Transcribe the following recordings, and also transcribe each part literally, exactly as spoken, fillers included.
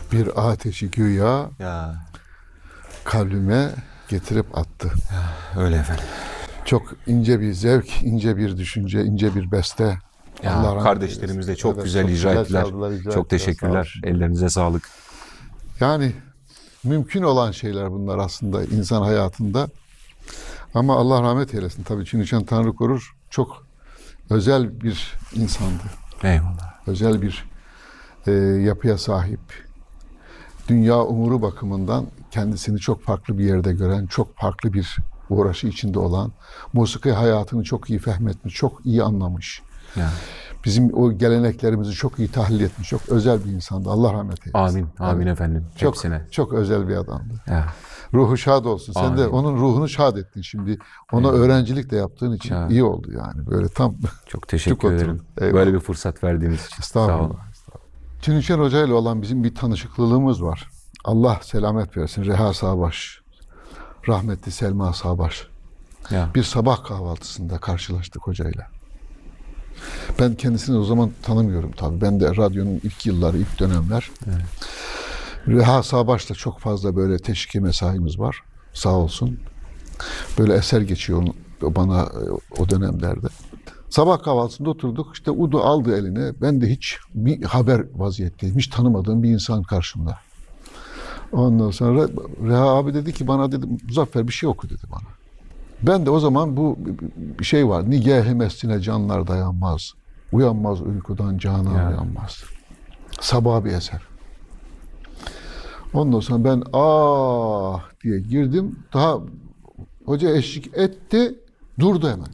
bir ateşi güya Ya. kalbime getirip attı. Ya, öyle efendim. Çok ince bir zevk, ince bir düşünce, ince bir beste. Ya, Allah rahmet kardeşlerimiz de eylesin. çok Evet, güzel çok icra güzel ettiler. çaldılar, icra Çok ettiler, sağ teşekkürler. olsunlar. Ellerinize sağlık. Yani mümkün olan şeyler bunlar aslında insan hayatında. Ama Allah rahmet eylesin. Tabii Çiniçen Tanrı korur. Çok özel bir insandı. Eyvallah. Özel bir e, yapıya sahip. Dünya umuru bakımından kendisini çok farklı bir yerde gören, çok farklı bir uğraşı içinde olan, musiki hayatını çok iyi fehmetmiş, çok iyi anlamış. Ya. Bizim o geleneklerimizi çok iyi tahlil etmiş, çok özel bir insandı. Allah rahmet eylesin. Amin. Amin Evet. efendim. Çok, Hepsine. çok özel bir adamdı. Ya. Ruhu şad olsun. Sen Amin. de onun ruhunu şad ettin şimdi. Ona Eyvallah. öğrencilik de yaptığın için Ya. iyi oldu yani. Böyle tam Çok teşekkür Çok ederim. oturun. Eyvallah. Böyle bir fırsat verdiğiniz için. Sağ estağfurullah. olun. Çiniçen Hoca ile olan bizim bir tanışıklılığımız var. Allah selamet versin. Reha Sağbaş, rahmetli Selma Sağbaş. Ya. Bir sabah kahvaltısında karşılaştık hocayla. Ben kendisini o zaman tanımıyorum tabii. Ben de radyonun ilk yılları, ilk dönemler. Evet. Reha Sağbaş'la çok fazla böyle teşviki mesaimiz var. Sağ olsun. Böyle eser geçiyor onu- bana o dönemlerde. Sabah kahvaltısında oturduk. İşte Udu aldı eline. Ben de hiç bir haber vaziyetteyim. Hiç tanımadığım bir insan karşımda. Ondan sonra Reha abi dedi ki bana dedi Muzaffer bir şey oku dedi bana. Ben de o zaman bu bir şey var. Nigah-ı mescine canlar dayanmaz. Uyanmaz uykudan canan Ya. uyanmaz. Sabah bir eser. Ondan sonra ben ah diye girdim. Daha hoca eşlik etti. Durdu hemen.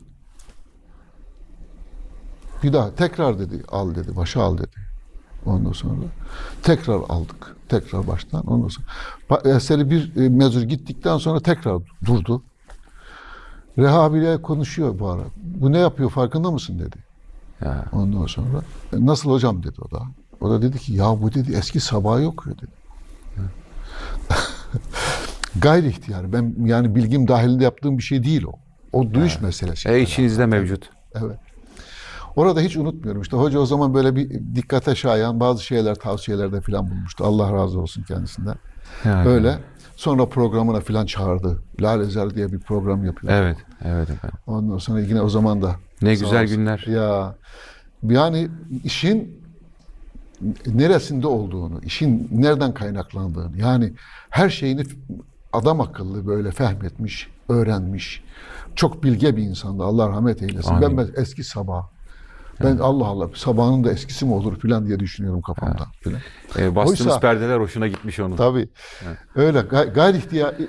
Bir daha tekrar dedi al dedi. Başa al dedi. Ondan sonra tekrar aldık. Tekrar baştan. Ondan sonra ba- eseri bir e, mezur gittikten sonra tekrar durdu. Reha abiyle konuşuyor bu ara. Bu ne yapıyor farkında mısın dedi. Ya. Ondan sonra "E, nasıl hocam dedi o da. O da dedi ki ya bu dedi eski sabahı okuyor dedi. Gayri ihtiyar. Ben yani bilgim dahilinde yaptığım bir şey değil o. O duyuş Ya. meselesi. E içinizde mevcut. Evet. Orada hiç unutmuyorum. İşte hoca o zaman böyle bir dikkate şayan bazı şeyler, tavsiyelerde falan bulmuştu. Allah razı olsun kendisinden. Ya. Öyle. Sonra programına falan çağırdı. Lalezer diye bir program yapıyor. Evet. Evet efendim. Ondan sonra yine o zaman da Ne sağ güzel olsun. günler. Ya yani işin neresinde olduğunu, işin nereden kaynaklandığını, yani her şeyini adam akıllı böyle fehmetmiş, öğrenmiş. Çok bilge bir insandı. Allah rahmet eylesin. Amin. Ben eski sabah. Ben Allah Allah sabahın da eskisi mi olur filan diye düşünüyorum kafamda. Filan. E, bastığınız Oysa- perdeler hoşuna gitmiş onun. Tabii. Evet. Öyle gay- gayri ihtiyar